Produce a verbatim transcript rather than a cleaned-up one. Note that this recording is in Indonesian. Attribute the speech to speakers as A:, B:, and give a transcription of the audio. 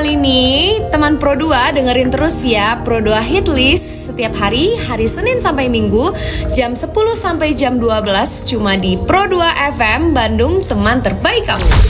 A: ini teman Pro dua dengerin terus ya Pro dua Hitlist setiap hari, hari Senin sampai Minggu jam sepuluh sampai jam dua belas cuma di Pro dua F M Bandung, teman terbaik kamu.